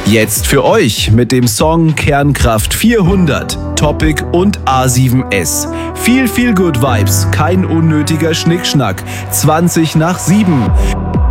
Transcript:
Jetzt für euch mit dem Song Kernkraft 400, Topic und A7S. Viel Good Vibes, kein unnötiger Schnickschnack. 7:20.